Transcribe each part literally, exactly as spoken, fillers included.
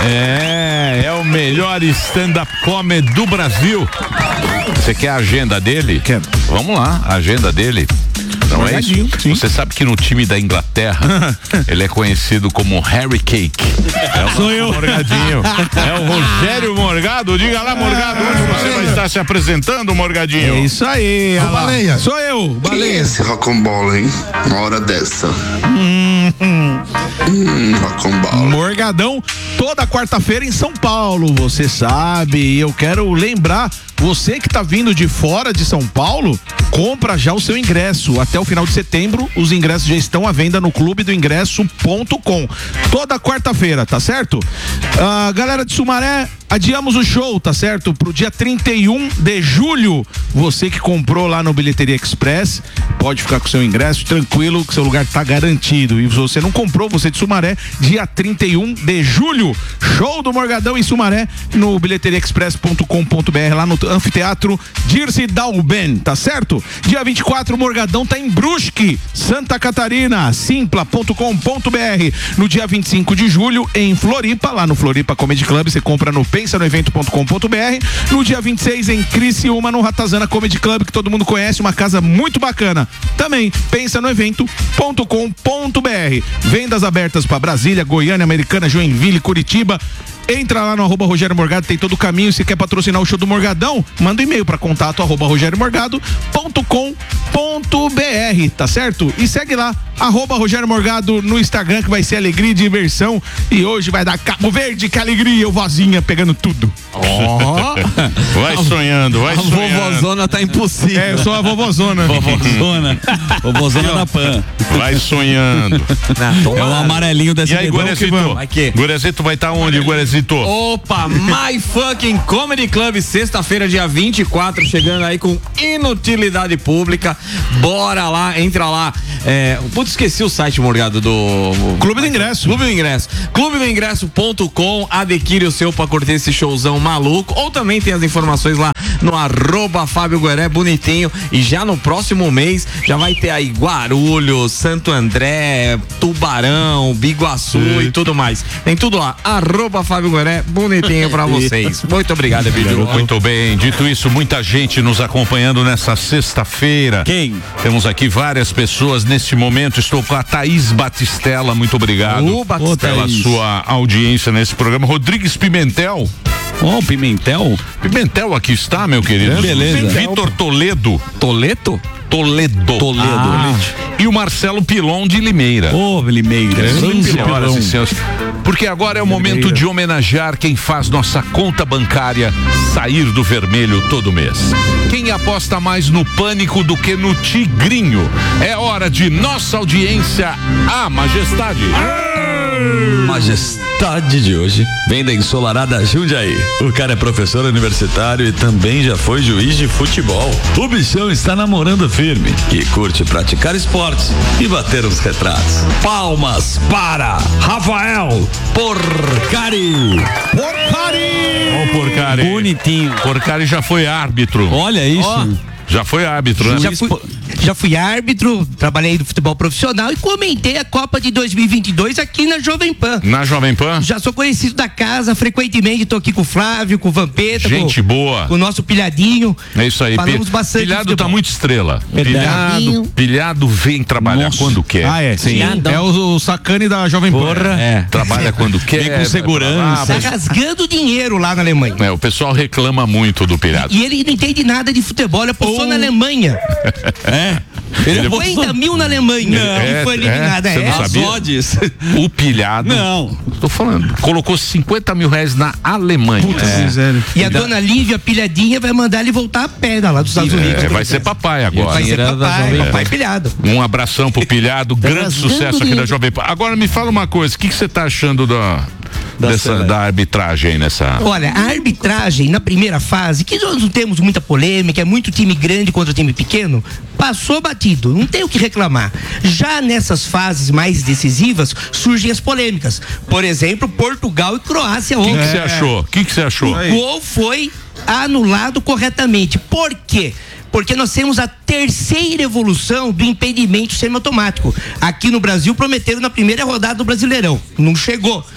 É, é o melhor stand-up comedy do Brasil. Você quer a agenda dele? Quero. Vamos lá, a agenda dele. Não é isso? Sim. Você sabe que no time da Inglaterra ele é conhecido como Harry Cake. É o Sou eu. Morgadinho. É o Rogério Morgado. Diga lá, Morgado, onde você vai estar se apresentando, Morgadinho? É isso aí. O Baleia. Sou eu, Baleia. Esse rock'n'bola, hein? Uma hora dessa. Hum, hum. Hum, rock'n'bola. Morgadão, toda quarta-feira em São Paulo, você sabe. E eu quero lembrar, você que tá vindo de fora de São Paulo, compra já o seu ingresso. Até o final de setembro, os ingressos já estão à venda no clube do ingresso ponto com. Toda quarta-feira, tá certo? Ah, galera de Sumaré, adiamos o show, tá certo? Pro dia trinta e um de julho. Você que comprou lá no Bilheteria Express, pode ficar com seu ingresso tranquilo, que seu lugar tá garantido. E se você não comprou, você de Sumaré, dia trinta e um de julho, show do Morgadão em Sumaré, no bilheteria express ponto com ponto b r, lá no Anfiteatro Dirce Dalben, tá certo? Dia vinte e quatro, o Morgadão tá em Brusque, Santa Catarina, simpla ponto com ponto b r. No dia vinte e cinco de julho, em Floripa, lá no Floripa Comedy Club, você compra no pensa no evento ponto com ponto b r. No dia vinte e seis, em Criciúma, no Ratazana Comedy Club, que todo mundo conhece, uma casa muito bacana. Também pensa no evento ponto com ponto b r. Vendas abertas para Brasília, Goiânia, Americana, Joinville, Curitiba. Entra lá no arroba Rogério Morgado, tem todo o caminho. Se quer patrocinar o show do Morgadão, manda um e-mail para contato arroba rogério morgado ponto com ponto b r, tá certo? E segue lá, arroba Rogério Morgado no Instagram, que vai ser alegria e diversão. E hoje vai dar Cabo Verde, que alegria, o vozinha pegando tudo. Ó, oh. Vai sonhando, vai a sonhando. A vovozona tá impossível. É, eu sou a vovozona. Vovozona. Vovozona da Pan. Vai sonhando. Não, é o amarelinho dessa. E aí, Guarezito? Guarezito vai estar tá onde, Guarezito? Opa, My Fucking Comedy Club, sexta-feira, dia vinte e quatro, chegando aí com inutilidade pública. Bora lá, entra lá. É, putz, esqueci o site, Morgado, do Clube do Ingresso. Clube do Ingresso. clube do ingresso ponto com. Adquire o seu pra curtir esse showzão maluco. Ou também tem as informações lá no arroba Fábio Gueré, bonitinho. E já no próximo mês já vai ter aí Guarulhos, Santo André, Tubarão, Biguaçu e tudo mais. Tem tudo lá. Arroba Fábio Gueré, bonitinho pra vocês. Muito obrigado, Bidu. Muito bem, dito isso, muita gente nos acompanhando nessa sexta-feira. Quem? Temos aqui várias pessoas neste momento. Estou com a Thaís Batistella, muito obrigado Ô, Batistella, pela sua audiência nesse programa. Rodrigues Pimentel. Ó, oh, Pimentel? Pimentel aqui está, meu querido. É, beleza. Vitor Toledo. Toledo? Toledo. Toledo. Ah. E o Marcelo Pilon de Limeira. Ô, oh, Limeira. Senhoras e senhores. Porque agora é o Limeira. momento de homenagear quem faz nossa conta bancária sair do vermelho todo mês. Quem aposta mais no pânico do que no tigrinho? É hora de nossa audiência, a majestade. Majestade de hoje vem da ensolarada Jundiaí. O cara é professor universitário e também já foi juiz de futebol. O bichão está namorando firme e curte praticar esportes e bater uns retratos. Palmas para Rafael Porcari. Porcari! Ó, oh, Porcari. Bonitinho. Porcari já foi árbitro. Olha isso. Oh. Já foi árbitro, né? Já fui, já fui árbitro, trabalhei no futebol profissional e comentei a Copa de dois mil e vinte e dois aqui na Jovem Pan. Na Jovem Pan? Já sou conhecido da casa, frequentemente tô aqui com o Flávio, com o Vampeta. Gente com, boa. Com o nosso Pilhadinho. É isso aí. Falamos bastante. Pilhado tá muito estrela. Verdade. Pilhado, pilhado vem trabalhar Nossa. quando quer. Ah, é. Sim. Pilhadão. É o, o sacane da Jovem Pan. Porra. É. Trabalha quando quer. Vem com segurança. Tá rasgando dinheiro lá na Alemanha. É, o pessoal reclama muito do Pilhado. E ele não entende nada de futebol, ele apostou Oh. na Alemanha. É. Ele cinquenta mil na Alemanha. É, e foi eliminada. é, você É, não sabia? Odds. O Pilhado. Não. Tô falando. Colocou cinquenta mil reais na Alemanha. Puta miséria. E a dona Lívia Pilhadinha vai mandar ele voltar a pé lá dos Estados Unidos. É, vai ser papai agora. Vai ser Banheira da papai, Jovem papai pilhado. Um abração pro Pilhado, grande rasgando sucesso aqui dinheiro. da Jovem Pan. Agora me fala uma coisa, o que você tá achando da, dessa, da arbitragem aí nessa... Olha, a arbitragem na primeira fase, que nós não temos muita polêmica, é muito time grande contra time pequeno, passou batido, não tem o que reclamar. Já nessas fases mais decisivas, surgem as polêmicas. Por exemplo, Portugal e Croácia O que ontem. você achou? O que você achou? O gol foi anulado corretamente. Por quê? Porque nós temos a terceira evolução do impedimento semiautomático. Aqui no Brasil prometeram na primeira rodada do Brasileirão. Não chegou.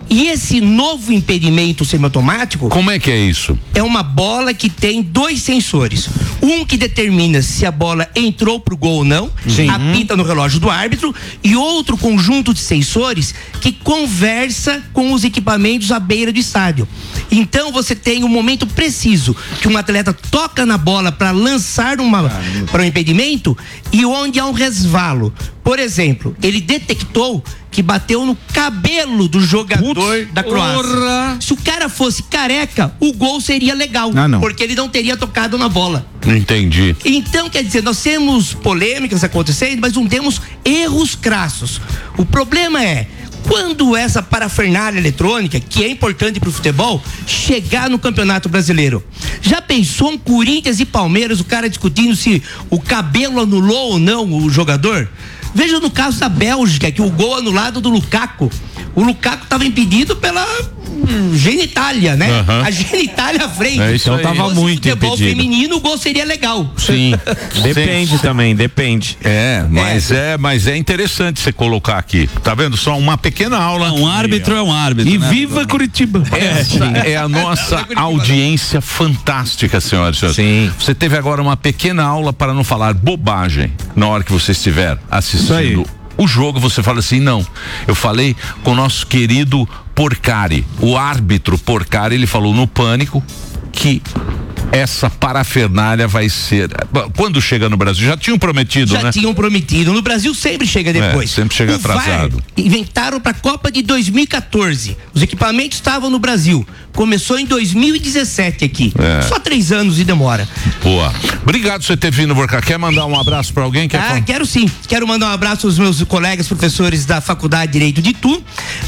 E esse novo impedimento semiautomático... Como é que é isso? É uma bola que tem dois sensores. Um que determina se a bola entrou pro gol ou não, Sim. apita no relógio do árbitro, e outro conjunto de sensores que conversa com os equipamentos à beira do estádio. Então você tem um momento preciso que um atleta toca na bola para lançar uma para um impedimento e onde há um resvalo. Por exemplo, ele detectou que bateu no cabelo do jogador Putz, da Croácia. Orra. Se o cara fosse careca, o gol seria legal, ah, não. porque ele não teria tocado na bola. Entendi. Então, quer dizer, nós temos polêmicas acontecendo, mas não temos erros crassos. O problema é quando essa parafernália eletrônica, que é importante para o futebol, chegar no Campeonato Brasileiro. Já pensou um Corinthians e Palmeiras, o cara discutindo se o cabelo anulou ou não o jogador? Veja no caso da Bélgica, que o gol anulado do Lukaku. O Lukaku estava impedido pela hum, genitália, né? Uhum. A genitália à frente. É, então tava muito futebol impedido. feminino, o gol seria legal. Sim. Depende Sim. também, depende. É, mas é. é, mas é interessante você colocar aqui. Tá vendo? Só uma pequena aula. Um árbitro é um árbitro. E né? viva Curitiba. Essa é a nossa audiência fantástica, senhoras e senhores. Sim. Você teve agora uma pequena aula para não falar bobagem na hora que você estiver assistindo o jogo. Você fala assim, não, eu falei com o nosso querido Porcari, o árbitro Porcari, ele falou no Pânico que essa parafernália vai ser, quando chega no Brasil, já tinham prometido, já né? Já tinham prometido, no Brasil sempre chega depois. É, sempre chega o atrasado. V A R inventaram para a Copa de dois mil e quatorze, os equipamentos estavam no Brasil, começou em dois mil e dezessete aqui, é. Só três anos de demora. Boa, obrigado por você ter vindo, Borca. Quer mandar um abraço para alguém? Quer ah, falar? Quero sim, quero mandar um abraço aos meus colegas professores da Faculdade de Direito de Itu,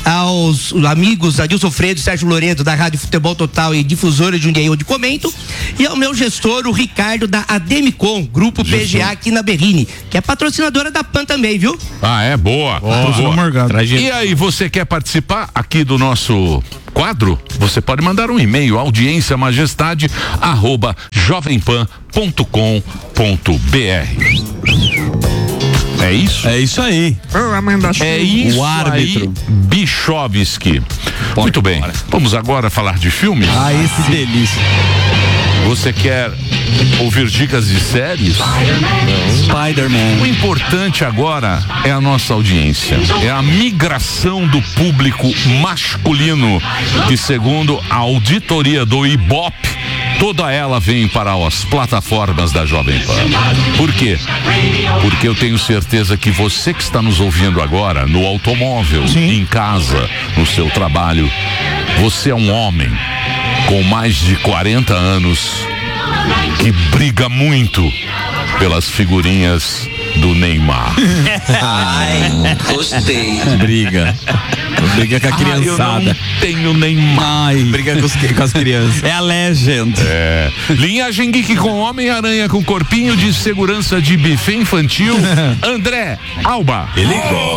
aos amigos Adilson Fredo, Sérgio Loreto da Rádio Futebol Total e Difusora de Jundiaí, onde comento, e ao meu gestor, o Ricardo da Ademicon, Grupo P G A aqui na Berrini, que é patrocinadora da Pan também, viu? Ah, é? Boa. Boa. Boa. E aí, você quer participar aqui do nosso quadro? Você pode mandar um e-mail, audiência majestade arroba jovempan ponto com ponto br. É isso? É isso aí. É isso o árbitro. aí, Bichovski. Muito bem, vamos agora falar de filmes? Ah, esse delícia. Você quer ouvir dicas de séries? Spider-Man. O importante agora é a nossa audiência, é a migração do público masculino, que segundo a auditoria do Ibope, toda ela vem para as plataformas da Jovem Pan. Por quê? Porque eu tenho certeza que você que está nos ouvindo agora, no automóvel, Sim. em casa, no seu trabalho, você é um homem com mais de quarenta anos que briga muito pelas figurinhas do Neymar. Ai, gostei. Briga. Briga com a criançada. Ah, eu não tenho Neymar. Ai, briga com, os, com as crianças. É a Legend. É. Linhagem Geek com Homem-Aranha com corpinho de segurança de buffet infantil. André Alba. Ele gosta.